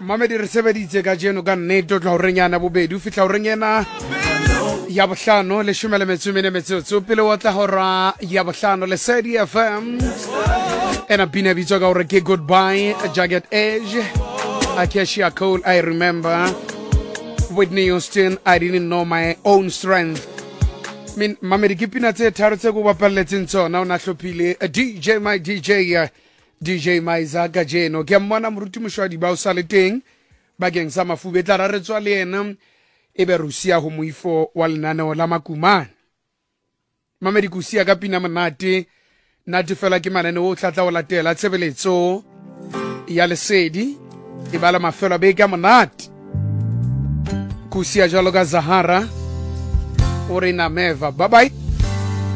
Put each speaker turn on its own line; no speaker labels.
Mamedi re sebeditse ka jeno ka nnete tla o renyana bobedi o fitla o renyana ya bohlano le 10 pele o tla hora ya bohlano le Sedi FM ena bina bitso ka hore ke goodbye Jagged Edge Acacia Cole I remember Whitney Houston I didn't know my own strength Mamedi ke pina tse tharo tse go bapalletseng tsona o na hlophile DJ my DJ Maiza ka jeno ke mmona moruti moshwadi ba o sa le teng bakeng sa mafube tla ra re tswa le ena e be rusia ho moifo wa lenaneo la makumane Mamedi kusia ka pina monate nate fela ke manane o tlatla o latela tshebeletso ya Lesedi e bala mafelo be ka monate kusia jalo ka Zahara ore na meva bye bye